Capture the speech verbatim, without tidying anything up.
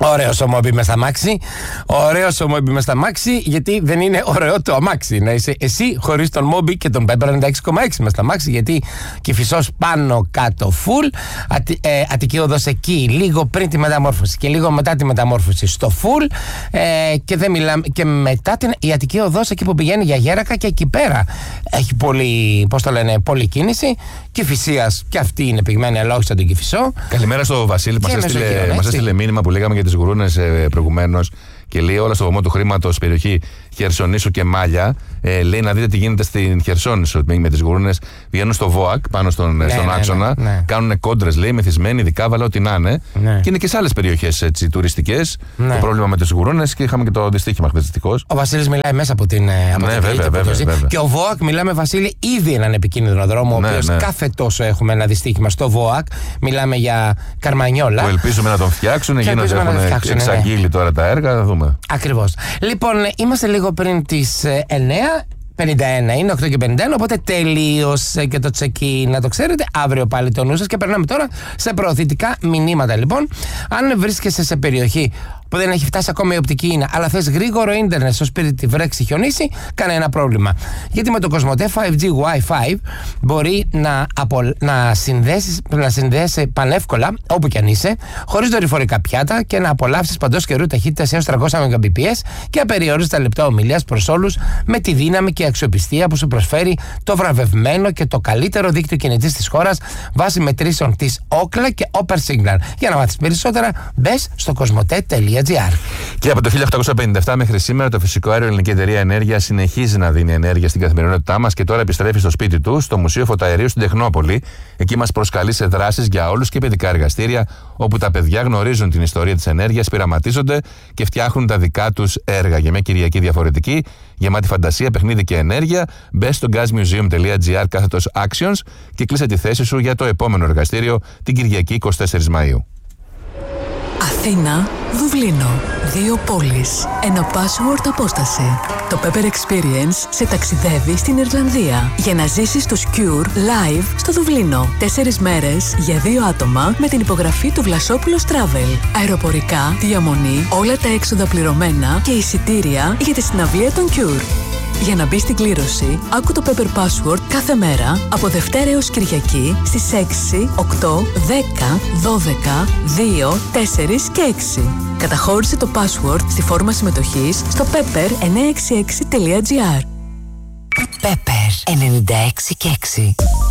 Ωραίος ο Μόμπι μες στα μάξι. Ωραίος ο Μόμπι μες στα μάξι, γιατί δεν είναι ωραίο το αμάξι. Να είσαι εσύ χωρίς τον Μόμπι και τον Pepper ενενήντα έξι κόμμα έξι μες στα μάξι, γιατί Κηφισός πάνω κάτω full. Ατι, ε, Αττική Οδός εκεί λίγο πριν τη μεταμόρφωση και λίγο μετά τη μεταμόρφωση στο full. Ε, και, δεν μιλάμε, και μετά την, η Αττική Οδός εκεί που πηγαίνει για Γέρακα και εκεί πέρα έχει πολύ, πώς το λένε, πολλή κίνηση. Κηφισίας και αυτή είναι πυγμένη, αλλά όχι σαν τον Κηφισό. Καλημέρα στο Βασίλη, μας έστειλε, μας έστειλε μήνυμα που λέγαμε για τις γουρούνες ε, προηγουμένως και λέει όλα στο βωμό του χρήματος, περιοχή Χερσονήσου και Μάλια. Ε, λέει να δείτε τι γίνεται στην Χερσόνησο με τις γουρούνες. Βγαίνουν στο ΒΟΑΚ πάνω στον, ναι, στον ναι, άξονα. Ναι, ναι. Κάνουν κόντρες, λέει, μεθυσμένοι, δικάβαλα, ό,τι να είναι. Ναι. Και είναι και σε άλλες περιοχές τουριστικές. Ναι. Το πρόβλημα με τις γουρούνες και είχαμε και το δυστύχημα χθες δυστυχώς. Ο Βασίλης μιλάει μέσα από την. Από ναι, την βέβαια, βέβαια, βέβαια. Και ο ΒΟΑΚ, μιλάμε, Βασίλη, ήδη έναν επικίνδυνο δρόμο. Ναι, ο οποίος ναι. κάθε τόσο έχουμε ένα δυστύχημα στο ΒΟΑΚ. Μιλάμε για Καρμανιόλα. Που ελπίζουμε να τον φτιάξουν. Γίνονται, έχουν εξαγγείλει ναι. τώρα τα έργα, θα δούμε. Ακριβώς. Λοιπόν, είμαστε λίγο πριν τις εννιά. πενήντα ένα είναι, οκτώ και πενήντα ένα, οπότε τελείωσε και το check-in, να το ξέρετε. Αύριο πάλι το νου σας και περνάμε τώρα σε προωθητικά μηνύματα. Λοιπόν, αν βρίσκεσαι σε περιοχή που δεν έχει φτάσει ακόμα η οπτική ίνα, αλλά θες γρήγορο ίντερνετ στο σπίτι, τη βρέξει, χιονίσει, κανένα πρόβλημα. Γιατί με το Κοσμοτέ φάιβ τζι Wi-Fi μπορεί να, απο, να, συνδέσεις, να συνδέεσαι πανεύκολα όπου κι αν είσαι, χωρίς δορυφορικά πιάτα και να απολαύσεις παντός καιρού ταχύτητας έως τριακόσια Mbps και απεριόριστα λεπτά ομιλίας προς όλους, με τη δύναμη και αξιοπιστία που σου προσφέρει το βραβευμένο και το καλύτερο δίκτυο κινητής της χώρας βάσει μετρήσεων της Ookla και Opersignal. Για να μάθεις περισσότερα, μπες στο κοσμοτέ τελεία τζι άρ. Και από το χίλια οκτακόσια πενήντα επτά μέχρι σήμερα, το φυσικό αέριο Ελληνική Εταιρεία Ενέργειας συνεχίζει να δίνει ενέργεια στην καθημερινότητά μας και τώρα επιστρέφει στο σπίτι του, στο Μουσείο Φωταερίου στην Τεχνόπολη. Εκεί μας προσκαλεί σε δράσεις για όλους και παιδικά εργαστήρια, όπου τα παιδιά γνωρίζουν την ιστορία της ενέργειας, πειραματίζονται και φτιάχνουν τα δικά τους έργα. Για μια Κυριακή διαφορετική, γεμάτη φαντασία, παιχνίδι και ενέργεια, μπες στο gasmuseum τελεία τζι άρ κάθετος actions και κλείσε τη θέση σου για το επόμενο εργαστήριο την Κυριακή εικοστή τέταρτη Μαΐου. Αθήνα, Δουβλίνο. Δύο πόλεις. Ένα password απόσταση. Το Pepper Experience σε ταξιδεύει στην Ιρλανδία για να ζήσεις το Cure live στο Δουβλίνο. Τέσσερις μέρες για δύο άτομα με την υπογραφή του Βλασόπουλος Travel. Αεροπορικά, διαμονή, όλα τα έξοδα πληρωμένα και εισιτήρια για τη συναυλία των Cure. Για να μπει στην κλήρωση, άκου το Pepper Password κάθε μέρα από Δευτέρα έως Κυριακή στις έξι, οκτώ, δέκα, δώδεκα, δύο, τέσσερα και έξι. Καταχώρησε το password στη φόρμα συμμετοχής στο pepper εννιακόσια εξήντα έξι τελεία τζι άρ. Pepper ενενήντα έξι και έξι.